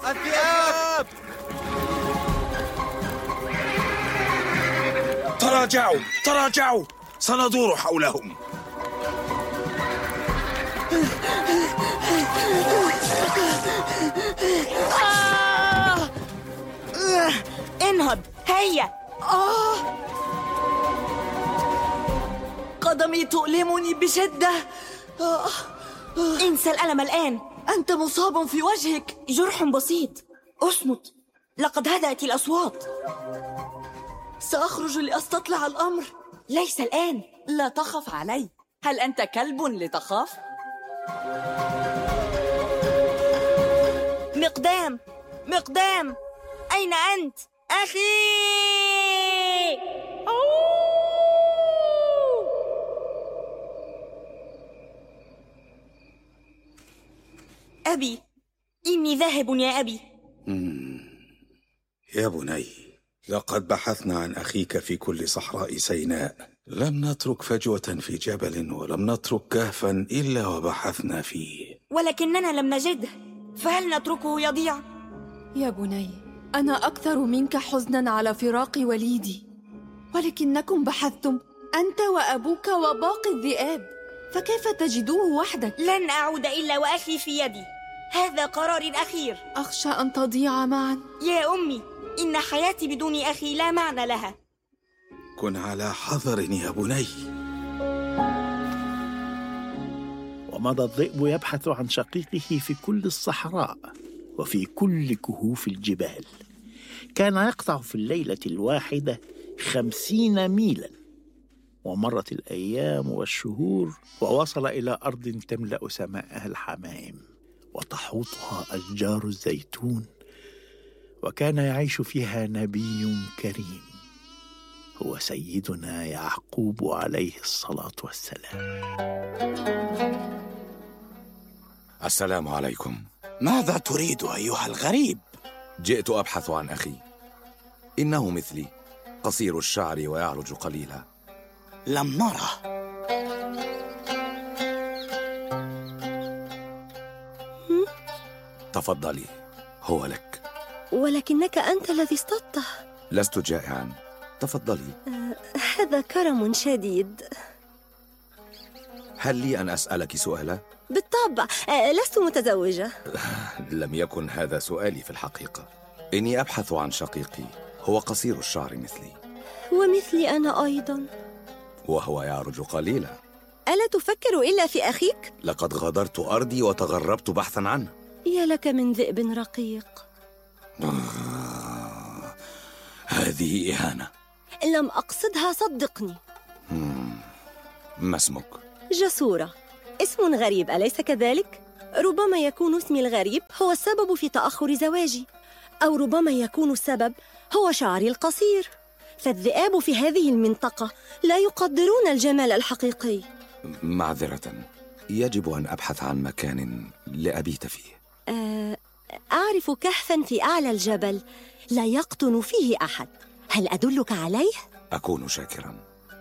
الذئاب! تراجعوا، سندور حولهم. انهض، هيا. قدمي تؤلمني بشدة. انسى الألم الآن، أنت مصاب في وجهك. جرح بسيط، اصمت، لقد هدأت الأصوات. سأخرج لأستطلع الأمر. ليس الآن. لا تخف علي. هل أنت كلب لتخاف؟ مقدام، أين أنت؟ أخي! أبي، إني ذاهب يا أبي. يا بني، لقد بحثنا عن أخيك في كل صحراء سيناء، لم نترك فجوة في جبل ولم نترك كهفا إلا وبحثنا فيه، ولكننا لم نجده، فهل نتركه يضيع؟ يا بني، أنا أكثر منك حزناً على فراق وليدي، ولكنكم بحثتم أنت وأبوك وباقي الذئاب، فكيف تجدوه وحدك؟ لن أعود إلا وأخي في يدي، هذا قراري الأخير. أخشى أن تضيع معاً. يا أمي، إن حياتي بدون أخي لا معنى لها. كن على حذر يا بني. ومضى الذئب يبحث عن شقيقه في كل الصحراء وفي كل كهوف الجبال. كان يقطع في الليلة الواحدة 50 ميلا. ومرت الأيام والشهور ووصل إلى أرض تملأ سماءها الحمائم وتحوطها أشجار الزيتون، وكان يعيش فيها نبي كريم هو سيدنا يعقوب عليه الصلاة والسلام. السلام عليكم. ماذا تريد أيها الغريب؟ جئت أبحث عن أخي، إنه مثلي قصير الشعر ويعرج قليلا. لم نره. تفضلي، هو لك. ولكنك أنت الذي اصطدته. لست جائعا، تفضلي. هذا كرم شديد. هل لي أن أسألك سؤالا؟ بالطبع، لست متزوجة. لم يكن هذا سؤالي في الحقيقة. إني أبحث عن شقيقي، هو قصير الشعر مثلي. ومثلي أنا أيضا. وهو يعرج قليلا. ألا تفكر إلا في أخيك؟ لقد غادرت أرضي وتغربت بحثا عنه. يا لك من ذئب رقيق. هذه إهانة. لم أقصدها، صدقني. ما اسمك؟ جسورة. اسم غريب، أليس كذلك؟ ربما يكون اسمي الغريب هو السبب في تأخر زواجي، أو ربما يكون السبب هو شعري القصير. فالذئاب في هذه المنطقة لا يقدرون الجمال الحقيقي. معذرة، يجب أن أبحث عن مكان لأبيت فيه. أعرف كهفاً في أعلى الجبل لا يقطن فيه أحد، هل أدلك عليه؟ أكون شاكراً.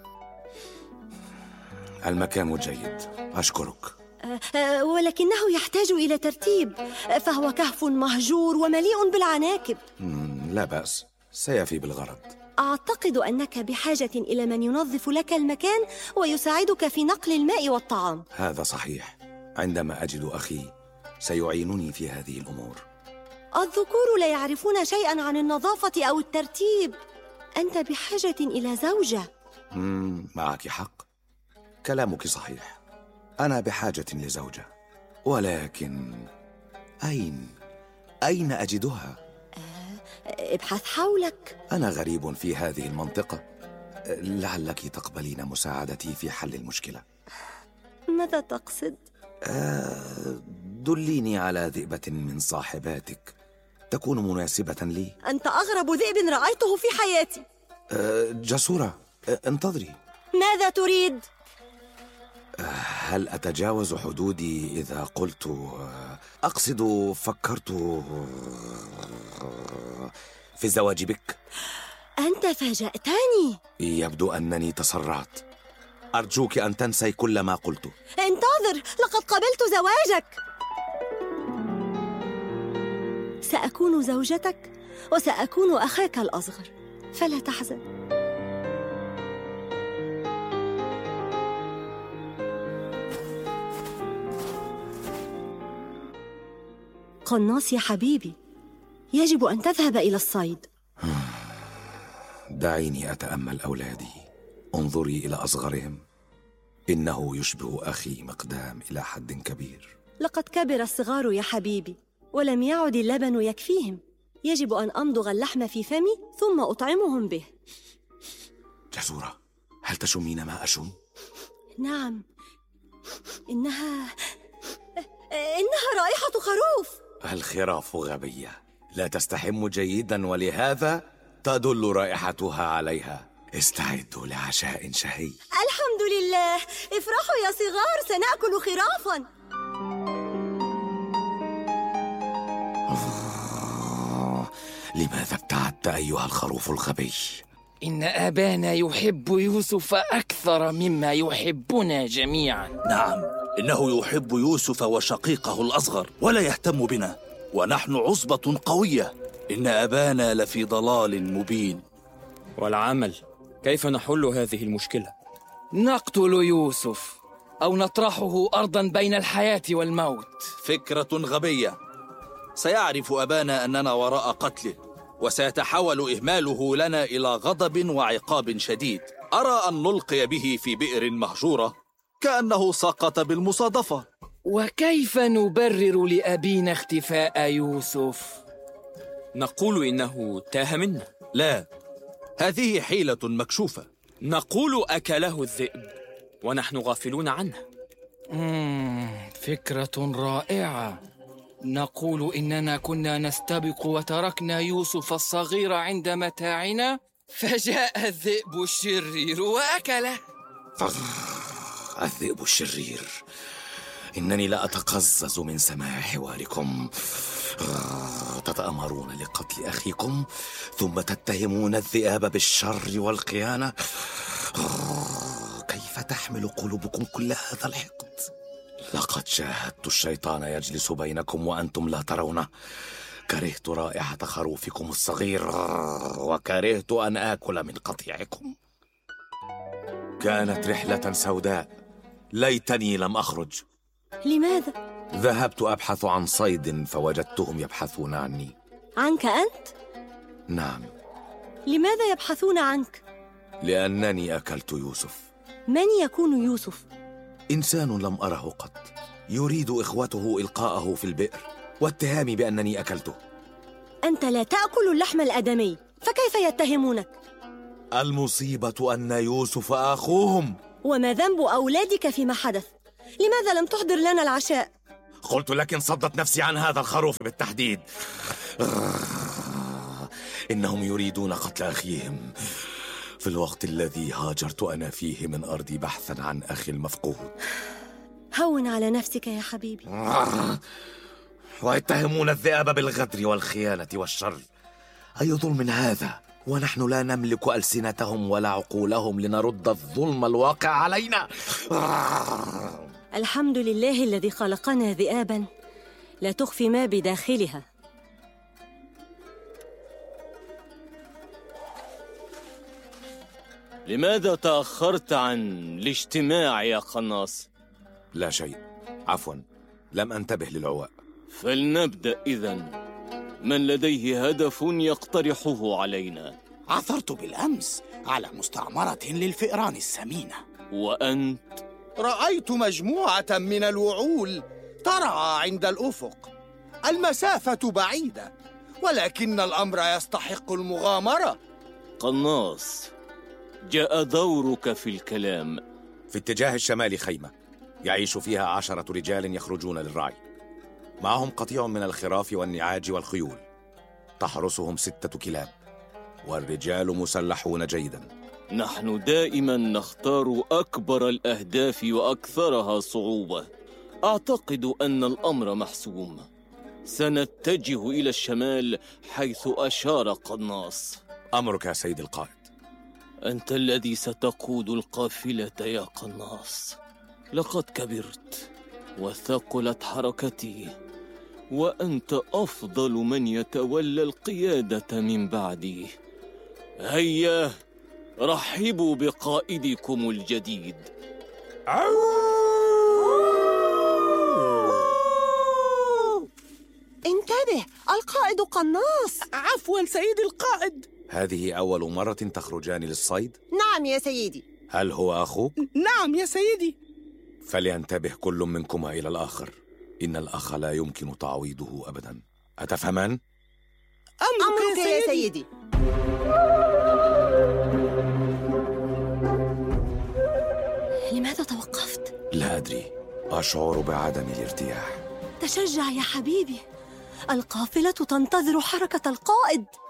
المكان جيد، أشكرك. ولكنه يحتاج إلى ترتيب، فهو كهف مهجور ومليء بالعناكب. لا بأس، سيفي بالغرض. أعتقد أنك بحاجة إلى من ينظف لك المكان ويساعدك في نقل الماء والطعام. هذا صحيح، عندما أجد أخي سيعينني في هذه الأمور. الذكور لا يعرفون شيئا عن النظافة أو الترتيب. أنت بحاجة إلى زوجة. معك حق، كلامك صحيح. أنا بحاجة لزوجة، ولكن أين أجدها؟ ابحث حولك. أنا غريب في هذه المنطقة، لعلك تقبلين مساعدتي في حل المشكلة. ماذا تقصد؟ دليني على ذئبة من صاحباتك تكون مناسبة لي. أنت أغرب ذئب رأيته في حياتي. جسورة، انتظري. ماذا تريد؟ هل أتجاوز حدودي إذا قلت أقصد فكرت في الزواج بك؟ أنت فاجأتني. يبدو أنني تسرعت. أرجوك أن تنسي كل ما قلته. انتظر، لقد قبلت زواجك. سأكون زوجتك وسأكون أخاك الأصغر، فلا تحزن. قناص يا حبيبي، يجب أن تذهب إلى الصيد. دعيني أتأمل أولادي. انظري إلى أصغرهم، إنه يشبه أخي مقدام إلى حد كبير. لقد كبر الصغار يا حبيبي، ولم يعد اللبن يكفيهم. يجب أن أمضغ اللحم في فمي ثم أطعمهم به. جزورة، هل تشمين ما أشم؟ نعم، إنها رائحة خروف. الخراف غبية، لا تستحم جيدا، ولهذا تدل رائحتها عليها. استعدوا لعشاء شهي. الحمد لله، افرحوا يا صغار، سنأكل خرافا. لماذا ابتعدت أيها الخروف الغبي؟ إن أبانا يحب يوسف أكثر مما يحبنا جميعا. نعم، إنه يحب يوسف وشقيقه الأصغر ولا يهتم بنا، ونحن عصبة قوية. إن أبانا لفي ضلال مبين. والعمل، كيف نحل هذه المشكلة؟ نقتل يوسف أو نطرحه أرضا بين الحياة والموت. فكرة غبية. سيعرف أبانا أننا وراء قتله، وسيتحول إهماله لنا إلى غضب وعقاب شديد. أرى أن نلقي به في بئر مهجورة كأنه سقط بالمصادفة. وكيف نبرر لأبينا اختفاء يوسف؟ نقول إنه تاه منا. لا، هذه حيلة مكشوفة. نقول أكله الذئب ونحن غافلون عنه. فكرة رائعة. نقول إننا كنا نستبق وتركنا يوسف الصغير عند متاعنا، فجاء الذئب الشرير وأكله. الذئب الشرير، إنني لا أتقزز من سماع حواركم. تتأمرون لقتل أخيكم ثم تتهمون الذئاب بالشر والخيانة. كيف تحمل قلوبكم كل هذا الحقد؟ لقد شاهدت الشيطان يجلس بينكم وأنتم لا ترونه. كرهت رائحة خروفكم الصغير، وكرهت أن آكل من قطيعكم. كانت رحلة سوداء، ليتني لم أخرج. لماذا؟ ذهبت أبحث عن صيد فوجدتهم يبحثون عني. عنك أنت؟ نعم. لماذا يبحثون عنك؟ لأنني أكلت يوسف. من يكون يوسف؟ إنسان لم أره قط، يريد إخوته إلقاءه في البئر واتهامي بأنني أكلته. أنت لا تأكل اللحم الآدمي، فكيف يتهمونك؟ المصيبة أن يوسف أخوهم. وما ذنب أولادك فيما حدث؟ لماذا لم تحضر لنا العشاء؟ قلت لك انصدت نفسي عن هذا الخروف بالتحديد. إنهم يريدون قتل أخيهم في الوقت الذي هاجرت أنا فيه من أرضي بحثا عن أخي المفقود. هون على نفسك يا حبيبي. ويتهمون الذئاب بالغدر والخيانة والشر. أي ظلم هذا ونحن لا نملك ألسنتهم ولا عقولهم لنرد الظلم الواقع علينا؟ الحمد لله الذي خلقنا ذئابا لا تخفي ما بداخلها. لماذا تأخرت عن الاجتماع يا قناص؟ لا شيء، عفوا، لم أنتبه للعواء. فلنبدأ إذن. من لديه هدف يقترحه علينا؟ عثرت بالأمس على مستعمرة للفئران السمينة. وأنت؟ رأيت مجموعة من الوعول ترعى عند الأفق. المسافة بعيدة، ولكن الأمر يستحق المغامرة. قناص، جاء دورك في الكلام. في اتجاه الشمال خيمة يعيش فيها 10 رجال يخرجون للرعي، معهم قطيع من الخراف والنعاج والخيول، تحرسهم 6 كلاب، والرجال مسلحون جيدا. نحن دائما نختار أكبر الأهداف وأكثرها صعوبة. أعتقد أن الأمر محسوم. سنتجه إلى الشمال حيث أشار قناص. أمرك يا سيد القائد. أنت الذي ستقود القافلة يا قناص. لقد كبرت وثقلت حركتي، وأنت أفضل من يتولى القيادة من بعدي. هيا رحبوا بقائدكم الجديد. انتبه، القائد قناص. عفوا سيدي القائد. هذه أول مرة تخرجان للصيد؟ نعم يا سيدي. هل هو أخوك؟ نعم يا سيدي. فلينتبه كل منكما إلى الآخر، إن الأخ لا يمكن تعويضه أبدا. أتفهمان؟ أمرك يا سيدي. لماذا توقفت؟ لا أدري، أشعر بعدم الارتياح. تشجع يا حبيبي، القافلة تنتظر حركة القائد.